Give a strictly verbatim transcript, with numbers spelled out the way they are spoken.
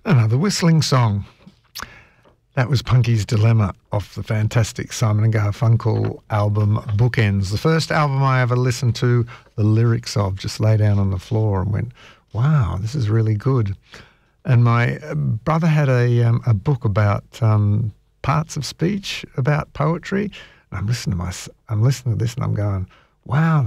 Another whistling song. That was Punky's Dilemma off the fantastic Simon and Garfunkel album Bookends. The first album I ever listened to the lyrics of, just lay down on the floor and went, wow, this is really good. And my brother had a um, a book about um, parts of speech, about poetry. And I'm listening to my, I'm listening to this and I'm going, wow,